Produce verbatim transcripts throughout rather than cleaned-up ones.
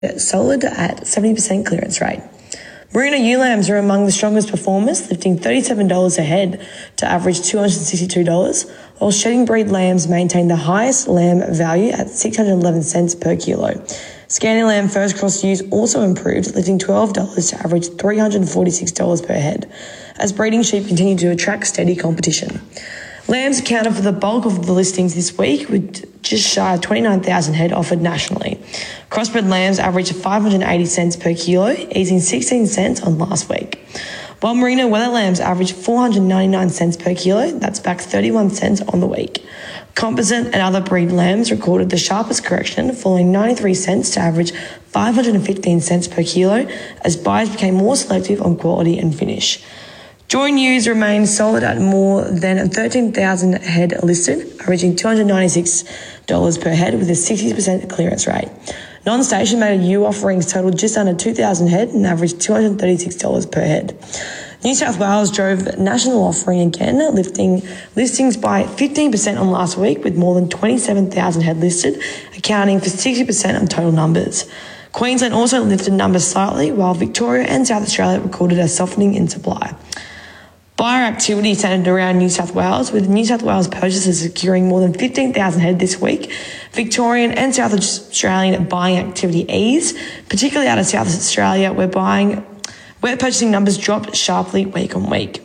solid at seventy percent clearance rate. Merino ewe lambs are among the strongest performers, lifting thirty-seven dollars a head to average two hundred sixty-two dollars, while shedding breed lambs maintain the highest lamb value at six hundred eleven cents per kilo. Scandi lamb first cross ewes also improved, lifting twelve dollars to average three hundred forty-six dollars per head, as breeding sheep continue to attract steady competition. Lambs accounted for the bulk of the listings this week, with just shy of twenty-nine thousand head offered nationally. Crossbred lambs averaged five hundred eighty cents per kilo, easing sixteen cents on last week. While merino wether lambs averaged four hundred ninety-nine cents per kilo, that's back thirty-one cents on the week. Composite and other breed lambs recorded the sharpest correction, falling ninety-three cents to average five hundred fifteen cents per kilo, as buyers became more selective on quality and finish. Join ewes remained solid at more than thirteen thousand head listed, averaging two hundred ninety-six dollars per head with a sixty percent clearance rate. Non-station mated ewe offerings totaled just under two thousand head and averaged two hundred thirty-six dollars per head. New South Wales drove national offering again, lifting listings by fifteen percent on last week, with more than twenty-seven thousand head listed, accounting for sixty percent of total numbers. Queensland also lifted numbers slightly, while Victoria and South Australia recorded a softening in supply. Buyer activity centred around New South Wales, with New South Wales purchasers securing more than fifteen thousand head this week. Victorian and South Australian buying activity eased, particularly out of South Australia, where buying, where purchasing numbers dropped sharply week on week.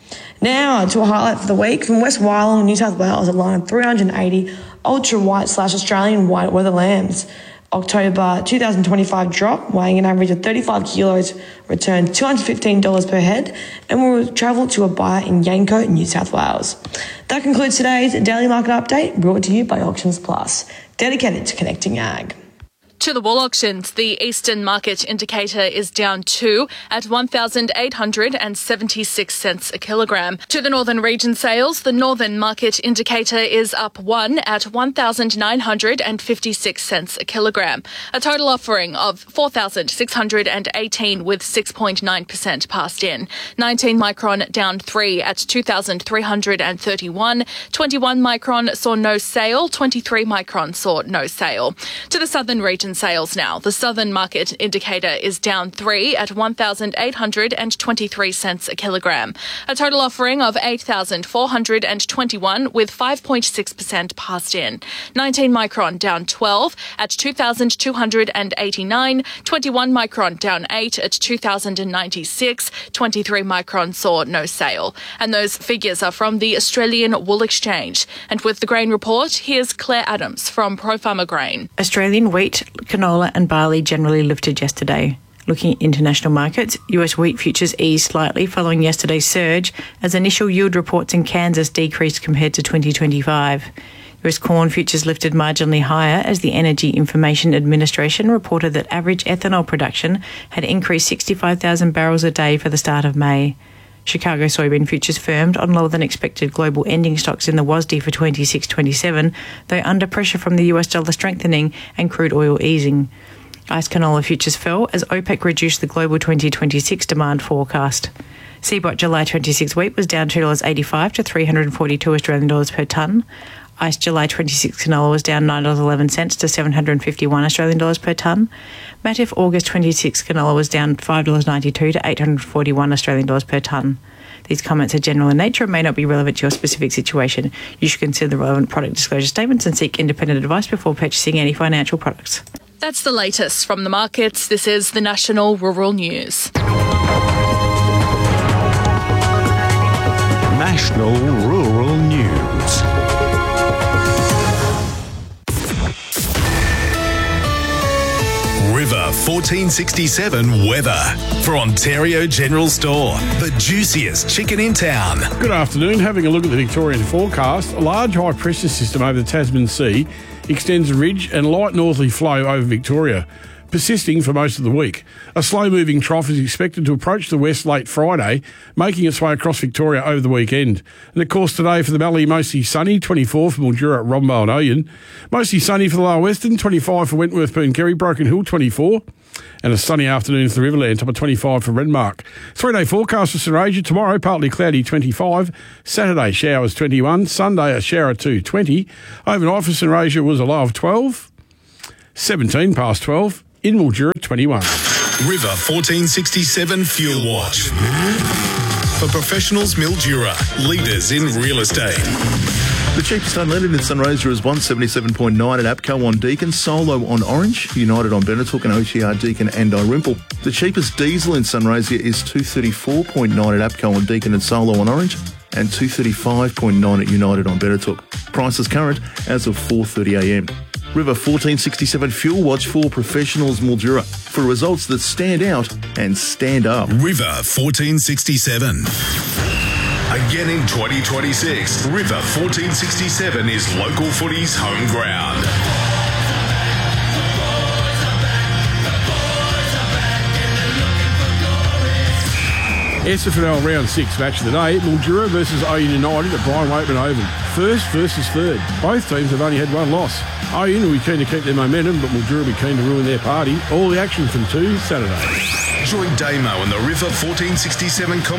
Now to a highlight for the week from West Wyalong, New South Wales, a line of three hundred eighty ultra white slash Australian white wether lambs. October two thousand twenty-five drop, weighing an average of thirty-five kilos, returned two hundred fifteen dollars per head and will travel to a buyer in Yanco, New South Wales. That concludes today's Daily Market Update, brought to you by Auctions Plus, dedicated to connecting ag. To the wool auctions, the Eastern Market Indicator is down two at one thousand eight hundred seventy-six cents a kilogram. To the Northern Region sales, the Northern Market Indicator is up one at one thousand nine hundred fifty-six cents a kilogram. A total offering of four thousand six hundred eighteen with six point nine percent passed in. nineteen micron down three at two thousand three hundred thirty-one. twenty-one micron saw no sale. twenty-three micron saw no sale. To the Southern Region sales now. The Southern Market Indicator is down three at one thousand eight hundred twenty-three cents a kilogram. A total offering of eight thousand four hundred twenty-one with five point six percent passed in. nineteen micron down twelve at two thousand two hundred eighty-nine. twenty-one micron down eight at two thousand ninety-six. twenty-three micron saw no sale. And those figures are from the Australian Wool Exchange. And with the grain report, here's Claire Adams from Pro Farmer Grain. Australian wheat, canola and barley generally lifted yesterday. Looking at international markets, U S wheat futures eased slightly following yesterday's surge as initial yield reports in Kansas decreased compared to twenty twenty-five. U S corn futures lifted marginally higher as the Energy Information Administration reported that average ethanol production had increased sixty-five thousand barrels a day for the start of May. Chicago soybean futures firmed on lower than expected global ending stocks in the W A S D for twenty-six twenty-seven, though under pressure from the U S dollar strengthening and crude oil easing. Ice canola futures fell as OPEC reduced the global twenty twenty-six demand forecast. C B O T July twenty-six wheat was down two dollars eighty-five to three hundred forty-two Australian dollars per tonne. Ice July twenty-six canola was down nine dollars eleven to seven hundred fifty-one Australian dollars per tonne. Matif August twenty-six canola was down five dollars ninety-two to eight hundred forty-one Australian dollars per tonne. These comments are general in nature and may not be relevant to your specific situation. You should consider the relevant product disclosure statements and seek independent advice before purchasing any financial products. That's the latest from the markets. This is the National Rural News. National Rural News. River fourteen sixty-seven weather for Ontario General Store, the juiciest chicken in town. Good afternoon. Having a look at the Victorian forecast, a large high pressure system over the Tasman Sea extends a ridge and light northerly flow over Victoria, persisting for most of the week. A slow-moving trough is expected to approach the west late Friday, making its way across Victoria over the weekend. And of course today for the Mallee, mostly sunny, twenty-four for Mildura, Rombo and Oyen. Mostly sunny for the Lower Western, twenty-five for Wentworth, Pooncarie, Broken Hill, twenty-four. And a sunny afternoon for the Riverland, top of twenty-five for Renmark. Three-day forecast for St Asia. Tomorrow, partly cloudy, twenty-five. Saturday, showers, twenty-one. Sunday, a shower, two, twenty. Overnight for St Asia was a low of twelve. seventeen past twelve. in Mildura twenty-one. River fourteen sixty-seven Fuel Watch. For professionals, Mildura, leaders in real estate. The cheapest unleaded in Sunraysia is one seventy-seven point nine at APCO on Deakin, Solo on Orange, United on Benetooke and O T R Deakin and Dalrymple. The cheapest diesel in Sunraysia is two thirty-four point nine at APCO on Deakin and Solo on Orange and two thirty-five point nine at United on Benetooke. Prices current as of four thirty a m. River fourteen sixty-seven Fuel Watch for professionals, Mildura, for results that stand out and stand up. River fourteen sixty-seven. Again in twenty twenty-six, River fourteen sixty-seven is local footy's home ground. S F L Round six match of the day, Mildura versus Oyen United at Brian Waitman Oval. First versus third. Both teams have only had one loss. Oyen will be keen to keep their momentum, but Mildura will be keen to ruin their party. All the action from two Saturday. Join Damo and the River fourteen sixty-seven